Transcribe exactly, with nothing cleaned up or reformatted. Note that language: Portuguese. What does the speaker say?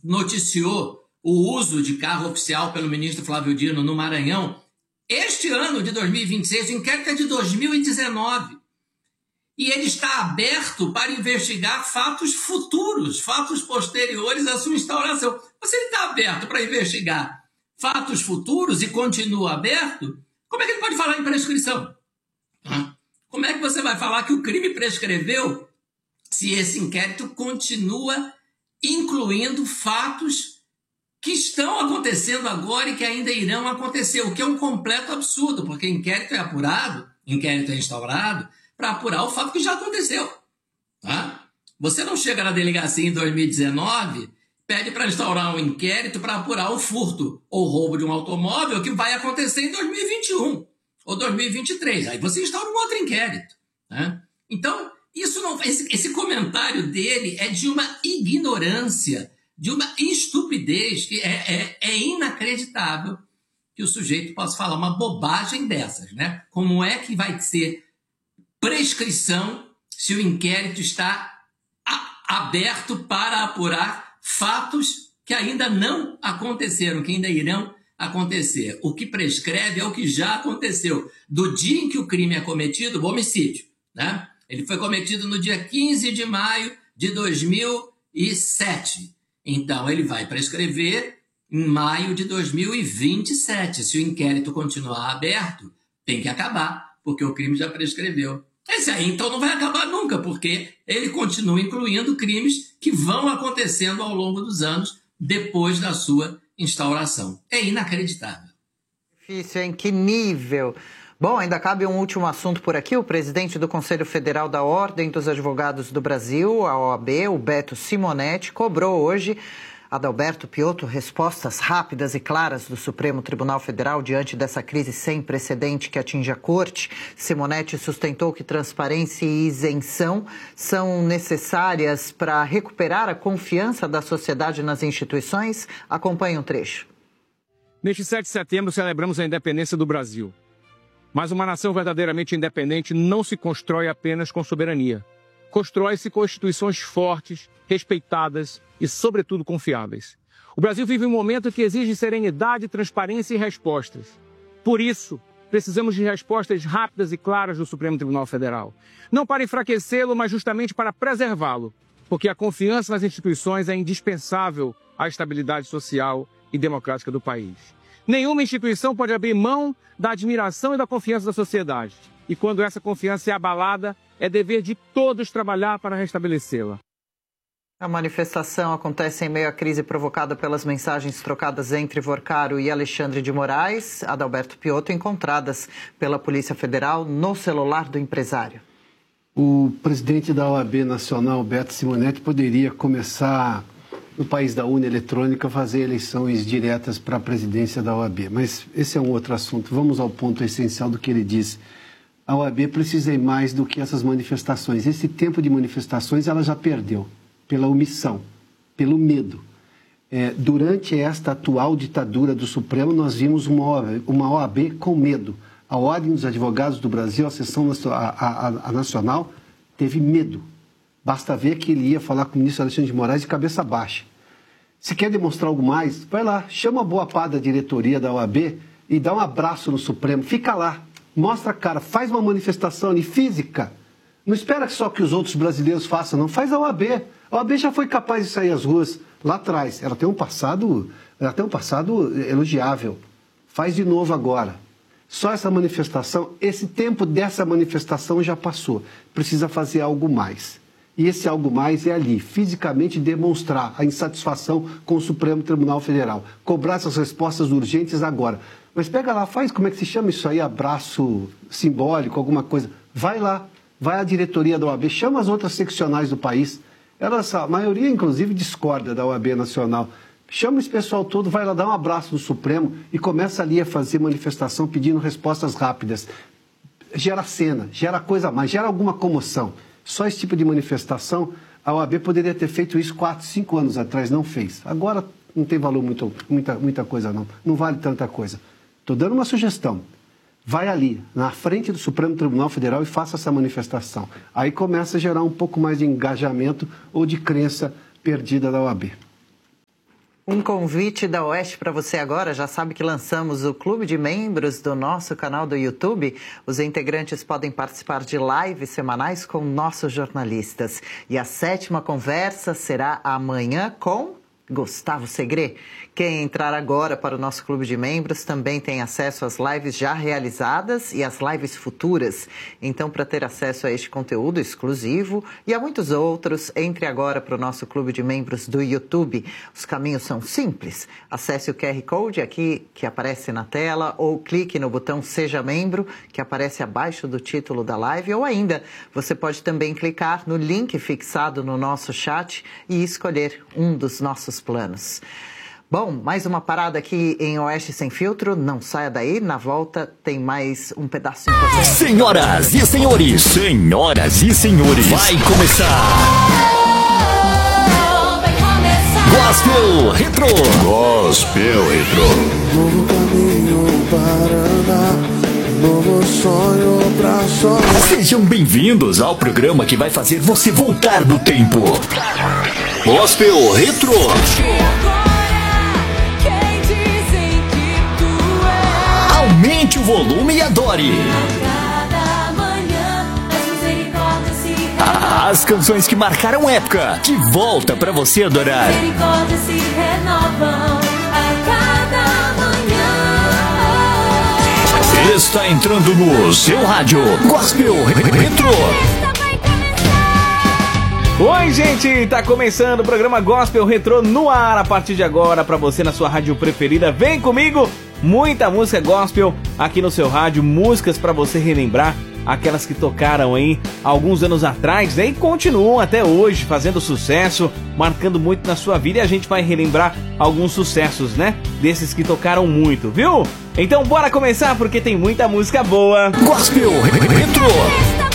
noticiou o uso de carro oficial pelo ministro Flávio Dino no Maranhão. Este ano de dois mil e vinte e seis, o inquérito é de dois mil e dezenove. E ele está aberto para investigar fatos futuros, fatos posteriores à sua instauração. Mas se ele está aberto para investigar fatos futuros e continua aberto, como é que ele pode falar em prescrição? Como é que você vai falar que o crime prescreveu se esse inquérito continua incluindo fatos que estão acontecendo agora e que ainda irão acontecer, o que é um completo absurdo, porque inquérito é apurado, inquérito é instaurado para apurar o fato que já aconteceu. Tá? Você não chega na delegacia em dois mil e dezenove, pede para instaurar um inquérito para apurar o furto ou roubo de um automóvel que vai acontecer em dois mil e vinte e um ou dois mil e vinte e três. Aí você instaura um outro inquérito. Né? Então, isso não, esse, esse comentário dele é de uma ignorância, de uma estupidez que é, é, é inacreditável que o sujeito possa falar uma bobagem dessas. Né? Como é que vai ser prescrição se o inquérito está a, aberto para apurar fatos que ainda não aconteceram, que ainda irão acontecer? O que prescreve é o que já aconteceu. Do dia em que o crime é cometido, o homicídio, né? Ele foi cometido no dia quinze de maio de dois mil e sete. Então, ele vai prescrever em maio de dois mil e vinte e sete. Se o inquérito continuar aberto, tem que acabar, porque o crime já prescreveu. Esse aí, então, não vai acabar nunca, porque ele continua incluindo crimes que vão acontecendo ao longo dos anos depois da sua instauração. É inacreditável. Difícil, em que nível? Bom, ainda cabe um último assunto por aqui. O presidente do Conselho Federal da Ordem dos Advogados do Brasil, a O A B, o Beto Simonetti, cobrou hoje, Adalberto Piotto, respostas rápidas e claras do Supremo Tribunal Federal diante dessa crise sem precedente que atinge a Corte. Simonetti sustentou que transparência e isenção são necessárias para recuperar a confiança da sociedade nas instituições. Acompanhe um trecho. Neste sete de setembro, celebramos a independência do Brasil. Mas uma nação verdadeiramente independente não se constrói apenas com soberania. Constrói-se com instituições fortes, respeitadas e, sobretudo, confiáveis. O Brasil vive um momento que exige serenidade, transparência e respostas. Por isso, precisamos de respostas rápidas e claras do Supremo Tribunal Federal. Não para enfraquecê-lo, mas justamente para preservá-lo. Porque a confiança nas instituições é indispensável à estabilidade social e democrática do país. Nenhuma instituição pode abrir mão da admiração e da confiança da sociedade. E quando essa confiança é abalada, é dever de todos trabalhar para restabelecê-la. A manifestação acontece em meio à crise provocada pelas mensagens trocadas entre Vorcaro e Alexandre de Moraes, Adalberto Piotto, encontradas pela Polícia Federal no celular do empresário. O presidente da O A B Nacional, Beto Simonetti, poderia começar, no país da urna eletrônica, fazer eleições diretas para a presidência da O A B. Mas esse é um outro assunto. Vamos ao ponto essencial do que ele diz. A O A B precisa ir mais do que essas manifestações. Esse tempo de manifestações ela já perdeu, pela omissão, pelo medo. É, durante esta atual ditadura do Supremo, nós vimos uma, uma O A B com medo. A Ordem dos Advogados do Brasil, a seção a, a, a nacional, teve medo. Basta ver que ele ia falar com o ministro Alexandre de Moraes de cabeça baixa. Se quer demonstrar algo mais, vai lá, chama a boa parte da diretoria da O A B e dá um abraço no Supremo. Fica lá, mostra a cara, faz uma manifestação ali física. Não espera só que os outros brasileiros façam, não. Faz a O A B. A O A B já foi capaz de sair às ruas lá atrás. Ela tem um passado, ela tem um passado elogiável. Faz de novo agora. Só essa manifestação, esse tempo dessa manifestação já passou. Precisa fazer algo mais. E esse algo mais é ali, fisicamente demonstrar a insatisfação com o Supremo Tribunal Federal. Cobrar essas respostas urgentes agora. Mas pega lá, faz, como é que se chama isso aí? Abraço simbólico, alguma coisa. Vai lá, vai à diretoria da O A B, chama as outras seccionais do país. Elas, a maioria, inclusive, discorda da O A B Nacional. Chama esse pessoal todo, vai lá dar um abraço no Supremo e começa ali a fazer manifestação pedindo respostas rápidas. Gera cena, gera coisa a mais, gera alguma comoção. Só esse tipo de manifestação, a O A B poderia ter feito isso quatro, cinco anos atrás, não fez. Agora não tem valor muito, muita, muita coisa não, não vale tanta coisa. Estou dando uma sugestão. Vai ali, na frente do Supremo Tribunal Federal e faça essa manifestação. Aí começa a gerar um pouco mais de engajamento ou de crença perdida da O A B. Um convite da Oeste para você agora. Já sabe que lançamos o clube de membros do nosso canal do YouTube. Os integrantes podem participar de lives semanais com nossos jornalistas. E a sétima conversa será amanhã com Gustavo Segré. Quem entrar agora para o nosso clube de membros também tem acesso às lives já realizadas e às lives futuras. Então, para ter acesso a este conteúdo exclusivo e a muitos outros, entre agora para o nosso clube de membros do YouTube. Os caminhos são simples. Acesse o Q R Code aqui que aparece na tela ou clique no botão Seja Membro, que aparece abaixo do título da live, ou ainda você pode também clicar no link fixado no nosso chat e escolher um dos nossos planos. Bom, mais uma parada aqui em Oeste Sem Filtro. Não saia daí, na volta tem mais um pedaço importante. Senhoras e senhores, senhoras e senhores, vai começar. Vai começar. Gospel Retro. Gospel Retro. Novo caminho para andar, novo sonho pra sonhar. Sejam bem-vindos ao programa que vai fazer você voltar do tempo. Gospel Retro. Aumente o volume e adore. Cada manhã as misericórdias se renovam. As canções que marcaram época, de volta pra você adorar. Misericórdias se renovam a cada manhã. Está entrando no seu rádio Gospel Retro. Oi, gente, tá começando o programa Gospel Retro no ar a partir de agora pra você na sua rádio preferida. Vem comigo, muita música gospel aqui no seu rádio, músicas pra você relembrar aquelas que tocaram aí alguns anos atrás, né, e continuam até hoje fazendo sucesso, marcando muito na sua vida, e a gente vai relembrar alguns sucessos, né, desses que tocaram muito, viu? Então bora começar porque tem muita música boa. Gospel Retro.